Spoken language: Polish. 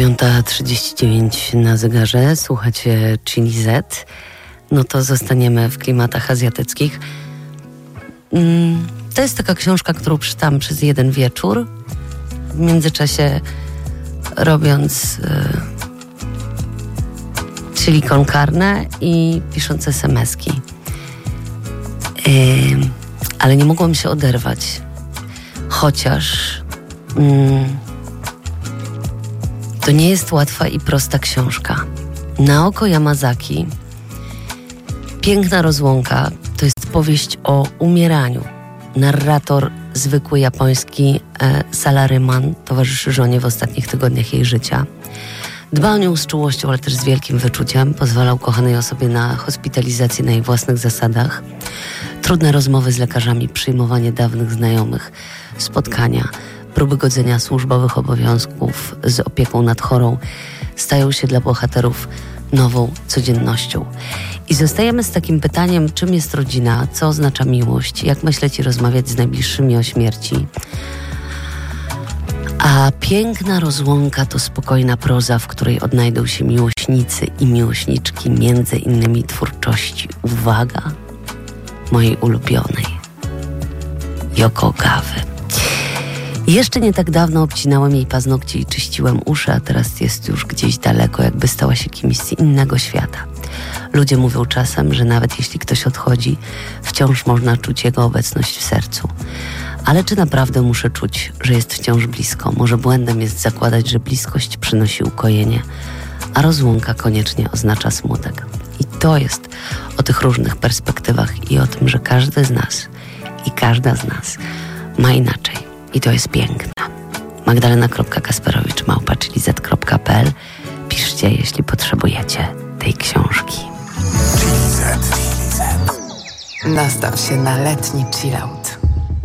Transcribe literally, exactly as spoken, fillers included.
piąta trzydzieści dziewięć na zegarze, słuchacie Chili Z. No to zostaniemy w klimatach azjatyckich. Mm, to jest taka książka, którą czytam przez jeden wieczór. W międzyczasie robiąc y, chili con carne i pisząc es em eski. Y, ale nie mogłam się oderwać. Chociaż mm, to nie jest łatwa i prosta książka. Naoko Yamazaki, Piękna rozłąka, to jest powieść o umieraniu. Narrator, zwykły japoński e, salaryman, towarzyszy żonie w ostatnich tygodniach jej życia. Dba o nią z czułością, ale też z wielkim wyczuciem. Pozwalał kochanej osobie na hospitalizację na jej własnych zasadach. Trudne rozmowy z lekarzami, przyjmowanie dawnych znajomych, spotkania, próby godzenia służbowych obowiązków z opieką nad chorą stają się dla bohaterów nową codziennością. I zostajemy z takim pytaniem, czym jest rodzina, co oznacza miłość, jak myśleć i rozmawiać z najbliższymi o śmierci. A Piękna rozłąka to spokojna proza, w której odnajdą się miłośnicy i miłośniczki między innymi twórczości, uwaga, mojej ulubionej, Yoko Ogawy. Jeszcze nie tak dawno obcinałem jej paznokcie i czyściłem uszy, a teraz jest już gdzieś daleko, jakby stała się kimś z innego świata. Ludzie mówią czasem, że nawet jeśli ktoś odchodzi, wciąż można czuć jego obecność w sercu. Ale czy naprawdę muszę czuć, że jest wciąż blisko? Może błędem jest zakładać, że bliskość przynosi ukojenie, a rozłąka koniecznie oznacza smutek. I to jest o tych różnych perspektywach i o tym, że każdy z nas i każda z nas ma inaczej. I to jest piękne. Magdalena.kasperowicz małpa chili z kropka p l. Piszcie, jeśli potrzebujecie tej książki. Chili Z. Nastaw się na letni chillout.